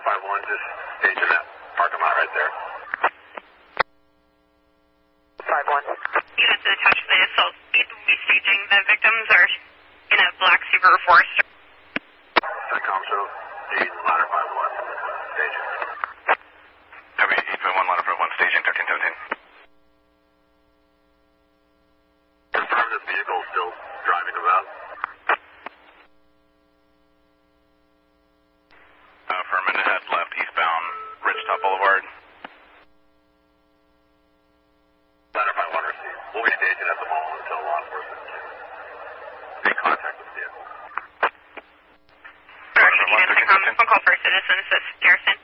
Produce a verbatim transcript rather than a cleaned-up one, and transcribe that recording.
five one, just staging that parking lot right there. five one. Units attached to the assault speed will be staging. The victims are in a black Subaru Forester. Satcom show, eight, ladder five one, staging. Copy, eight five one, ladder five one, staging, thirteen seventeen. Confirm this vehicle is still driving about. Uh, for a minute ahead, left, eastbound, Ridgetop Boulevard. Ladder five one received. We'll be staging at the mall until law enforcement can make contact with the vehicle. Correction, units, phone call for citizens, this is Garrison.